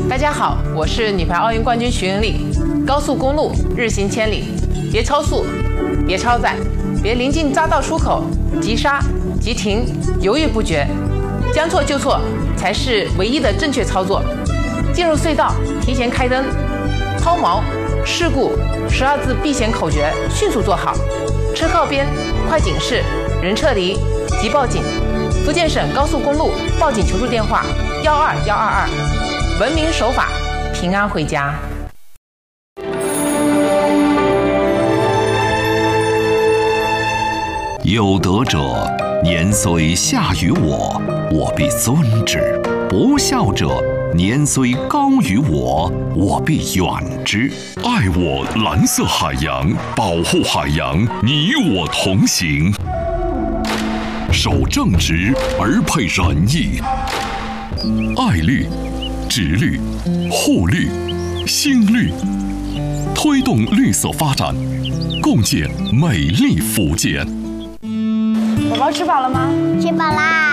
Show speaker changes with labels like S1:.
S1: 大家好，我是女排奥运冠军徐云丽。高速公路日行千里，别超速，别超载，别临近匝道出口急刹、急停，犹豫不决，将错就错才是唯一的正确操作。进入隧道提前开灯，抛锚、事故12字避险口诀迅速做好。车靠边，快警示，人撤离，急报警。福建省高速公路报警求助电话12122，文明守法，平安回家。
S2: 有德者，年虽下于我，我必尊之；不孝者，年虽高于我，我必远之。爱我蓝色海洋，保护海洋，你我同行。守正直而配仁义，爱绿、植绿、护绿、新绿，推动绿色发展，共建美丽福建。
S3: 宝宝吃饱了吗？
S4: 吃饱啦。